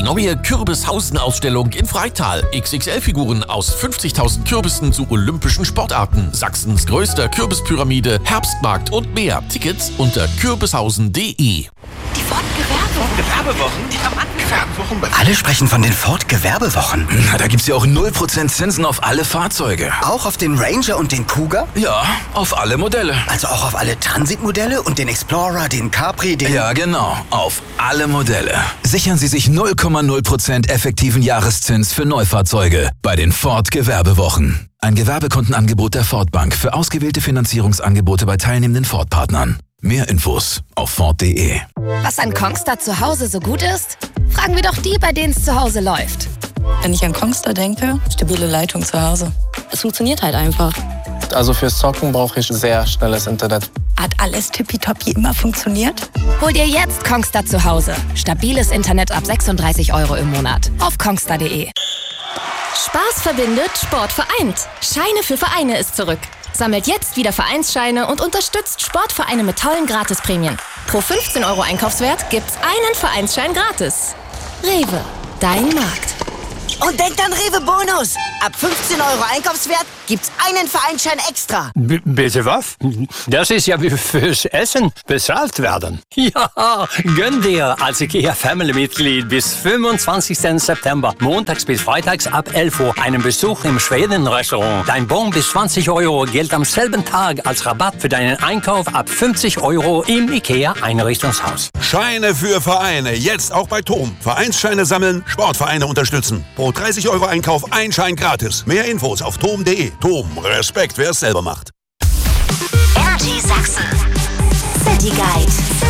neue Kürbishausen-Ausstellung in Freital. XXL-Figuren aus 50.000 Kürbissen zu olympischen Sportarten. Sachsens größter Kürbispyramide, Herbstmarkt und mehr. Tickets unter kürbishausen.de. Die Ford-Gewerbewochen? Die Gewerbewochen? Alle sprechen von den Ford-Gewerbewochen. Na, da gibt's ja auch 0% Zinsen auf alle Fahrzeuge. Auch auf den Ranger und den Kuga? Ja, auf alle Modelle. Also auch auf alle Transit-Modelle und den Explorer, den Capri, den... Ja, genau. Auf alle Modelle. Sichern Sie sich 0,0% effektiven Jahreszins für Neufahrzeuge bei den Ford-Gewerbewochen. Ein Gewerbekundenangebot der Ford Bank für ausgewählte Finanzierungsangebote bei teilnehmenden Ford-Partnern. Mehr Infos auf Ford.de. Was an Kongstar zu Hause so gut ist? Fragen wir doch die, bei denen es zu Hause läuft. Wenn ich an Kongstar denke, stabile Leitung zu Hause. Es funktioniert halt einfach. Also fürs Zocken brauche ich sehr schnelles Internet. Hat alles tippitoppi immer funktioniert? Hol dir jetzt Kongstar zu Hause. Stabiles Internet ab 36 € im Monat. Auf kongstar.de. Spaß verbindet, Sport vereint. Scheine für Vereine ist zurück. Sammelt jetzt wieder Vereinsscheine und unterstützt Sportvereine mit tollen Gratisprämien. Pro 15 € Einkaufswert gibt's einen Vereinsschein gratis. Rewe, dein Markt. Und denkt an Rewe Bonus. Ab 15 € Einkaufswert gibt's einen Vereinsschein extra. Bitte was? Das ist ja wie fürs Essen bezahlt werden. Ja, gönn dir als IKEA-Family-Mitglied bis 25. September, montags bis freitags ab 11 Uhr, einen Besuch im Schweden-Restaurant. Dein Bon bis 20 € gilt am selben Tag als Rabatt für deinen Einkauf ab 50 € im IKEA-Einrichtungshaus. Scheine für Vereine, jetzt auch bei TOM. Vereinsscheine sammeln, Sportvereine unterstützen. Pro 30 € Einkauf ein Schein gratis. Mehr Infos auf tom.de. TOM, Respekt, wer es selber macht. Energy Sachsen. City Guide.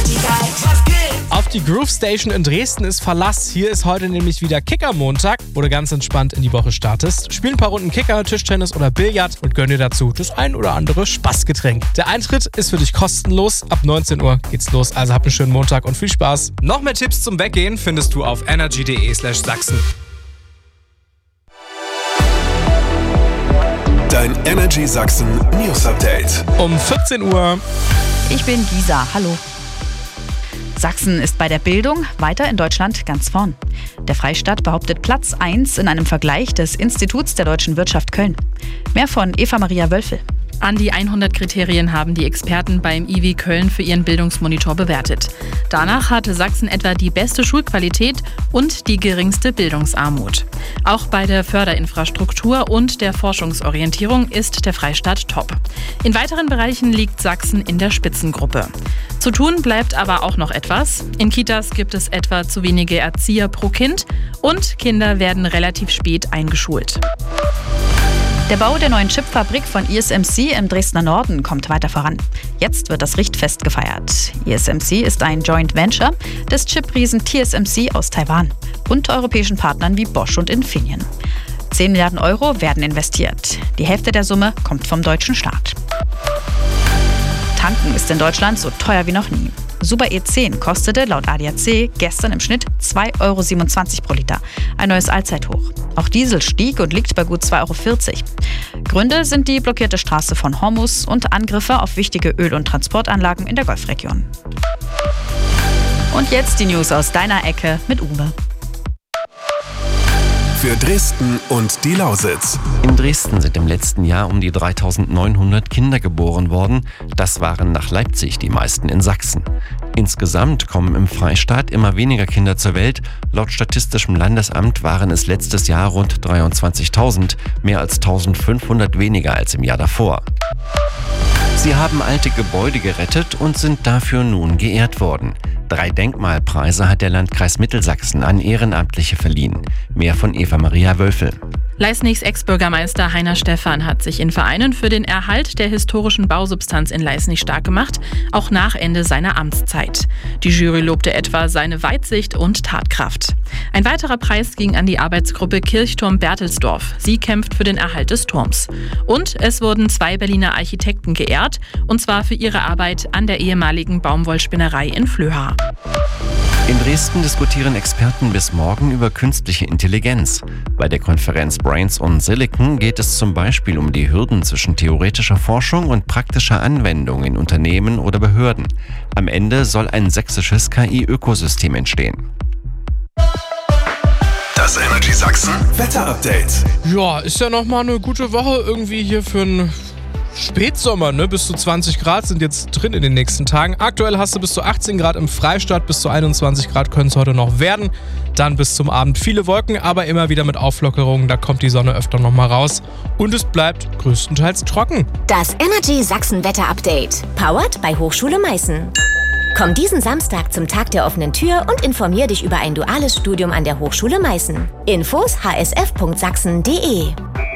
Auf die Groove Station in Dresden ist Verlass. Hier ist heute nämlich wieder Kicker-Montag, wo du ganz entspannt in die Woche startest. Spiel ein paar Runden Kicker, Tischtennis oder Billard und gönn dir dazu das ein oder andere Spaßgetränk. Der Eintritt ist für dich kostenlos. Ab 19 Uhr geht's los, also habt einen schönen Montag und viel Spaß. Noch mehr Tipps zum Weggehen findest du auf energy.de/Sachsen. Dein Energy Sachsen News Update. Um 14 Uhr. Ich bin Gisa, hallo. Sachsen ist bei der Bildung weiter in Deutschland ganz vorn. Der Freistaat behauptet Platz 1 in einem Vergleich des Instituts der deutschen Wirtschaft Köln. Mehr von Eva-Maria Wölfel. An die 100 Kriterien haben die Experten beim IW Köln für ihren Bildungsmonitor bewertet. Danach hatte Sachsen etwa die beste Schulqualität und die geringste Bildungsarmut. Auch bei der Förderinfrastruktur und der Forschungsorientierung ist der Freistaat top. In weiteren Bereichen liegt Sachsen in der Spitzengruppe. Zu tun bleibt aber auch noch etwas. In Kitas gibt es etwa zu wenige Erzieher pro Kind und Kinder werden relativ spät eingeschult. Der Bau der neuen Chipfabrik von ISMC im Dresdner Norden kommt weiter voran. Jetzt wird das Richtfest gefeiert. ISMC ist ein Joint Venture des Chip-Riesen TSMC aus Taiwan und europäischen Partnern wie Bosch und Infineon. 10 Milliarden € werden investiert. Die Hälfte der Summe kommt vom deutschen Staat. Tanken ist in Deutschland so teuer wie noch nie. Super E10 kostete laut ADAC gestern im Schnitt 2,27 € pro Liter. Ein neues Allzeithoch. Auch Diesel stieg und liegt bei gut 2,40 €. Gründe sind die blockierte Straße von Hormuz und Angriffe auf wichtige Öl- und Transportanlagen in der Golfregion. Und jetzt die News aus deiner Ecke mit Uwe. Für Dresden und die Lausitz. In Dresden sind im letzten Jahr um die 3.900 Kinder geboren worden. Das waren nach Leipzig die meisten in Sachsen. Insgesamt kommen im Freistaat immer weniger Kinder zur Welt. Laut Statistischem Landesamt waren es letztes Jahr rund 23.000, mehr als 1.500 weniger als im Jahr davor. Sie haben alte Gebäude gerettet und sind dafür nun geehrt worden. 3 Denkmalpreise hat der Landkreis Mittelsachsen an Ehrenamtliche verliehen. Mehr von Eva-Maria Wölfel. Leisnigs Ex-Bürgermeister Heiner Stephan hat sich in Vereinen für den Erhalt der historischen Bausubstanz in Leisnig stark gemacht, auch nach Ende seiner Amtszeit. Die Jury lobte etwa seine Weitsicht und Tatkraft. Ein weiterer Preis ging an die Arbeitsgruppe Kirchturm Berthelsdorf. Sie kämpft für den Erhalt des Turms. Und es wurden 2 Berliner Architekten geehrt, und zwar für ihre Arbeit an der ehemaligen Baumwollspinnerei in Flöha. In Dresden diskutieren Experten bis morgen über künstliche Intelligenz. Bei der Konferenz Brains on Silicon geht es zum Beispiel um die Hürden zwischen theoretischer Forschung und praktischer Anwendung in Unternehmen oder Behörden. Am Ende soll ein sächsisches KI-Ökosystem entstehen. Das Energy Sachsen Wetter-Update. Ja, ist ja nochmal eine gute Woche irgendwie hier für einen Spätsommer, ne? Bis zu 20 Grad sind jetzt drin in den nächsten Tagen. Aktuell hast du bis zu 18 Grad im Freistaat, bis zu 21 Grad können es heute noch werden. Dann bis zum Abend viele Wolken, aber immer wieder mit Auflockerungen, da kommt die Sonne öfter nochmal raus. Und es bleibt größtenteils trocken. Das Energy Sachsen Wetter Update. Powered bei Hochschule Meißen. Komm diesen Samstag zum Tag der offenen Tür und informier dich über ein duales Studium an der Hochschule Meißen. Infos hsf.sachsen.de.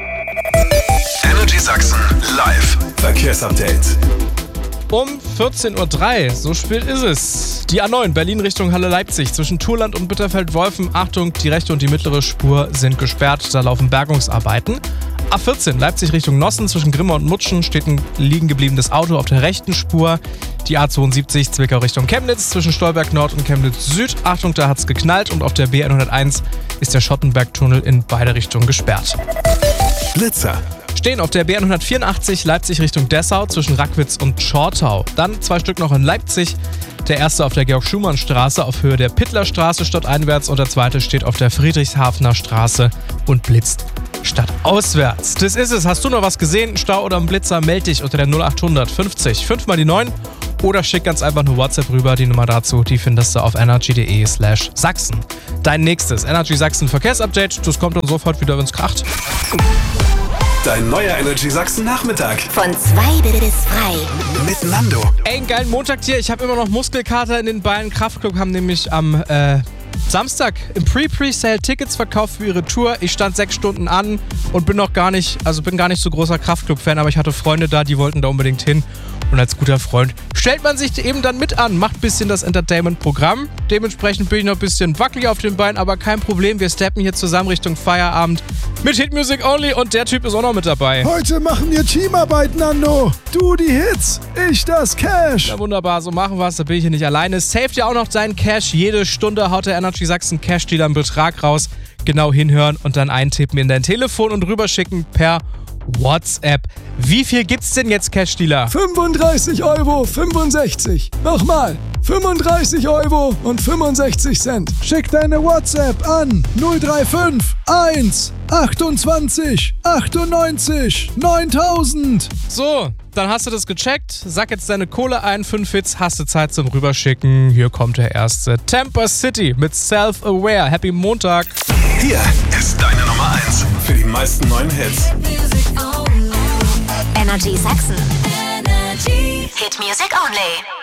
Energy Sachsen live Verkehrsupdate. Um 14.03 Uhr, so spät ist es. Die A9 Berlin Richtung Halle-Leipzig zwischen Thurland und Bitterfeld-Wolfen. Achtung, die rechte und die mittlere Spur sind gesperrt, da laufen Bergungsarbeiten. A14 Leipzig Richtung Nossen zwischen Grimma und Mutschen steht ein liegen gebliebenes Auto auf der rechten Spur. Die A72 Zwickau Richtung Chemnitz zwischen Stolberg Nord und Chemnitz Süd. Achtung, da hat's geknallt und auf der B101 ist der Schottenberg-Tunnel in beide Richtungen gesperrt. Blitzer. Stehen auf der B184 Leipzig Richtung Dessau zwischen Rackwitz und Schortau. Dann 2 Stück noch in Leipzig. Der erste auf der Georg-Schumann-Straße auf Höhe der Pittlerstraße stadteinwärts und der zweite steht auf der Friedrichshafener Straße und blitzt stadtauswärts. Das ist es. Hast du noch was gesehen? Stau oder ein Blitzer? Meld dich unter der 0800 50 5 mal die 9 oder schick ganz einfach eine WhatsApp rüber. Die Nummer dazu, die findest du auf energy.de/Sachsen. Dein nächstes Energy Sachsen Verkehrsupdate. Das kommt dann sofort wieder, wenn's kracht. Dein neuer Energy Sachsen Nachmittag. Von 2 bis frei. Mit Nando. Ey, einen geilen Montag dir. Ich habe immer noch Muskelkater in den Beinen. Kraftklub haben nämlich am Samstag im Pre-Sale Tickets verkauft für ihre Tour. Ich stand 6 Stunden an und bin gar nicht so großer Kraftklub-Fan, aber ich hatte Freunde da, die wollten da unbedingt hin. Und als guter Freund stellt man sich eben dann mit an, macht ein bisschen das Entertainment-Programm. Dementsprechend bin ich noch ein bisschen wackelig auf den Beinen, aber kein Problem. Wir steppen hier zusammen Richtung Feierabend mit Hit Music Only und der Typ ist auch noch mit dabei. Heute machen wir Teamarbeit, Nando. Du die Hits, ich das Cash. Ja, wunderbar, so machen wir es, da bin ich hier nicht alleine. Save dir auch noch deinen Cash. Jede Stunde haut der Energy Sachsen Cash-Dealer einen Betrag raus. Genau hinhören und dann eintippen in dein Telefon und rüberschicken per WhatsApp. Wie viel gibt's denn jetzt, Cash-Dealer? 35,65 €. Nochmal, 35,65 €. Schick deine WhatsApp an 035 1 28 98 9000. So, dann hast du das gecheckt. Sag jetzt deine Kohle ein. 5 Hits, hast du Zeit zum Rüberschicken. Hier kommt der erste. Tampa City mit Self-Aware. Happy Montag. Hier ist deine Nummer 1 für die meisten neuen Hits. Energy Sachsen. Hit Music Only.